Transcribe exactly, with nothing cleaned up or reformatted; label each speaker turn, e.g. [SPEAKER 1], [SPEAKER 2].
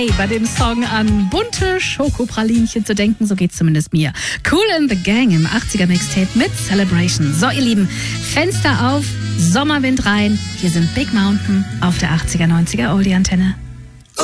[SPEAKER 1] Bei dem Song an bunte Schokopralinchen zu denken, so geht's zumindest mir. Kool and the Gang im achtziger Mixtape mit Celebration. So, ihr Lieben, Fenster auf, Sommerwind rein. Hier sind Big Mountain auf der achtziger, neunziger Oldie-Antenne.